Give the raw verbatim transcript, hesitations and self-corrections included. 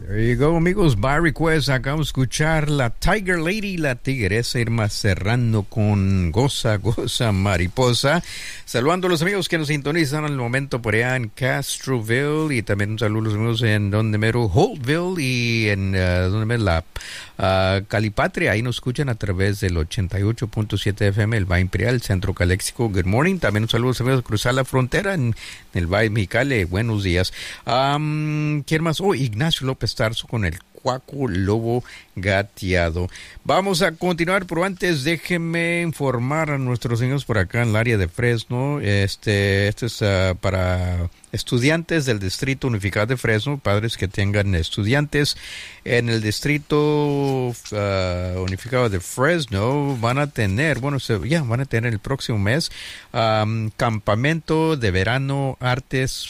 There you go, amigos. By request, acabamos de escuchar la Tiger Lady, la tigresa Irma Serrano con Goza, Goza, Mariposa. Saludando a los amigos que nos sintonizan al momento por allá en Castroville, y también un saludo a los amigos en donde mero Holtville y en uh, donde mero la uh, Calipatria. Ahí nos escuchan a través del ochenta y ocho punto siete F M, el Valle Imperial, Centro Caléxico. Good morning. También un saludo a los amigos de cruzar la frontera en, en el Valle Mexicali. Buenos días. Um, ¿Quién más? Oh, Ignacio López Tarso con el Cuaco Lobo Gateado. Vamos a continuar, pero antes déjenme informar a nuestros amigos por acá en el área de Fresno. Este, este es uh, para estudiantes del Distrito Unificado de Fresno, padres que tengan estudiantes en el Distrito uh, Unificado de Fresno, van a tener, bueno, se, ya van a tener el próximo mes um, campamento de verano, artes